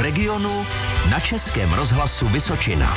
regionu na Českém rozhlasu Vysočina.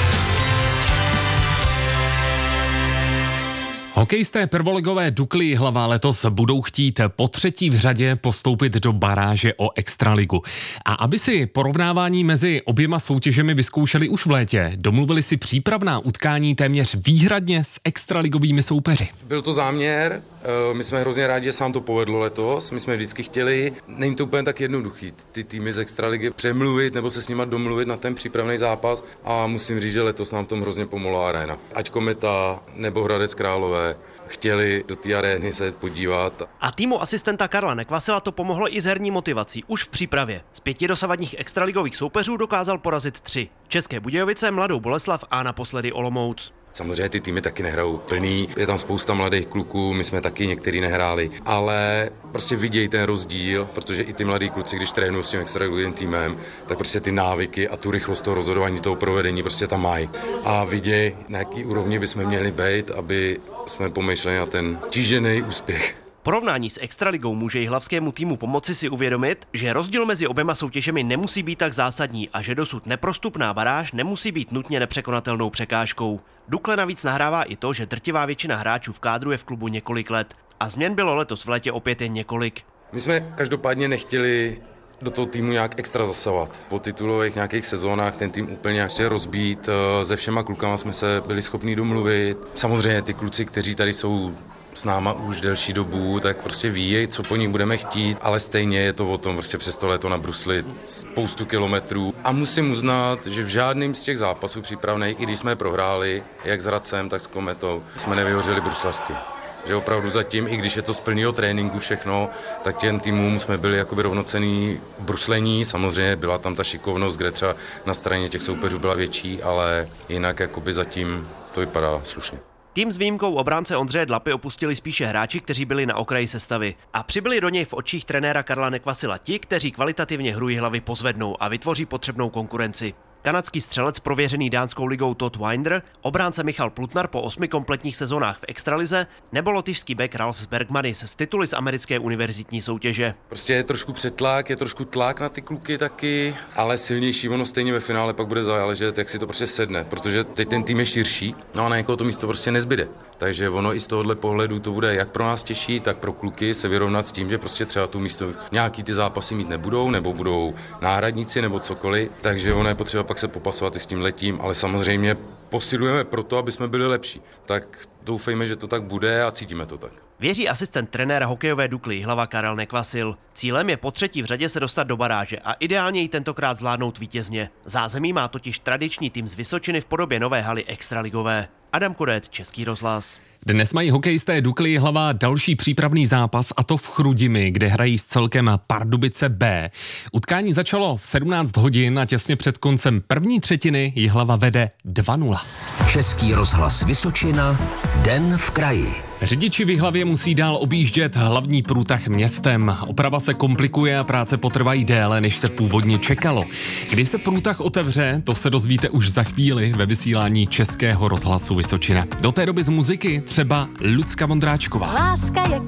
Hokejisté prvoligové Dukly Jihlava letos budou chtít po třetí v řadě postoupit do baráže o extraligu. A aby si porovnávání mezi oběma soutěžemi vyzkoušeli už v létě, domluvili si přípravná utkání téměř výhradně s extraligovými soupeři. Byl to záměr, my jsme hrozně rádi, že se nám to povedlo letos, my jsme vždycky chtěli, není to úplně tak jednoduchý, ty týmy z extraligy přemluvit nebo se s nima domluvit na ten přípravný zápas a musím říct, že letos nám tom hrozně pomohla Arena. Ať Kometa nebo Hradec Králové chtěli do té arény se podívat. A týmu asistenta Karla Nekvasila to pomohlo i s herní motivací už v přípravě. Z 5 dosavadních extraligových soupeřů dokázal porazit 3. České Budějovice, Mladou Boleslav a naposledy Olomouc. Samozřejmě ty týmy taky nehrajou plný, je tam spousta mladých kluků, my jsme taky některý nehráli, ale prostě vidějí ten rozdíl, protože i ty mladí kluci, když trénují s tím extraligovým týmem, tak prostě ty návyky a tu rychlost toho rozhodování, toho provedení prostě tam mají. A vidějí, na jaký úrovni bychom měli být, aby jsme pomýšleli na ten tížený úspěch. Porovnání s extraligou může jihlavskému týmu pomoci si uvědomit, že rozdíl mezi oběma soutěžemi nemusí být tak zásadní a že dosud neprostupná baráž nemusí být nutně nepřekonatelnou překážkou. Dukle navíc nahrává i to, že drtivá většina hráčů v kádru je v klubu několik let a změn bylo letos v létě opět jen několik. My jsme každopádně nechtěli do toho týmu nějak extra zasahovat. Po titulových nějakých sezónách ten tým úplně rozbít, se všema klukama jsme se byli schopni domluvit. Samozřejmě ty kluci, kteří tady jsou s náma už delší dobu, tak prostě ví, co po nich budeme chtít, ale stejně je to o tom prostě přes to léto nabruslit spoustu kilometrů. A musím uznat, že v žádném z těch zápasů přípravných, i když jsme prohráli, jak s Hradcem, tak s Kometou, jsme nevyhořeli bruslařsky. Že opravdu zatím, i když je to z plného tréninku všechno, tak těm týmům jsme byli jakoby rovnocenní v bruslení. Samozřejmě byla tam ta šikovnost, kde třeba na straně těch soupeřů byla větší, ale jinak jakoby zatím to vypadá slušně. Tým s výjimkou obránce Ondřeje Dlapy opustili spíše hráči, kteří byli na okraji sestavy. A přibyli do něj v očích trenéra Karla Nekvasila ti, kteří kvalitativně hru Jihlavy pozvednou a vytvoří potřebnou konkurenci. Kanadský střelec prověřený dánskou ligou Todd Winder, obránce Michal Plutnar po 8 kompletních sezónách v extralize nebo lotyšský back Ralf Bergmanis s tituly z americké univerzitní soutěže. Prostě je trošku přetlak, je trošku tlak na ty kluky taky, ale silnější ono stejně ve finále pak bude záležet, jak si to prostě sedne, protože teď ten tým je širší, no a na někoho to místo prostě nezbyde. Takže ono i z tohohle pohledu to bude jak pro nás těžší, tak pro kluky se vyrovnat s tím, že prostě třeba tu místo nějaký ty zápasy mít nebudou, nebo budou náhradníci, nebo cokoliv. Takže ono je potřeba pak se popasovat i s tím letím, ale samozřejmě posilujeme proto, aby jsme byli lepší. Tak doufejme, že to tak bude a cítíme to tak. Věří asistent trenéra hokejové Dukly Jihlava Karel Nekvasil. Cílem je po třetí v řadě se dostat do baráže a ideálně ji tentokrát zvládnout vítězně. Zázemí má totiž tradiční tým z Vysočiny v podobě nové haly extraligové. Adam Kodet, Český rozhlas. Dnes mají hokejisté Dukly Jihlava další přípravný zápas, a to v Chrudimi, kde hrají s celkem Pardubice B. Utkání začalo v 17 hodin a těsně před koncem první třetiny Jihlava vede 2-0. Český rozhlas Vysočina, den v kraji. Řidiči v Jihlavě musí dál objíždět hlavní průtah městem. Oprava se komplikuje a práce potrvají déle, než se původně čekalo. Kdy se průtah otevře, to se dozvíte už za chvíli ve vysílání Českého rozhlasu Vysočina. Do té doby z muziky třeba Lucka Vondráčková. Láska je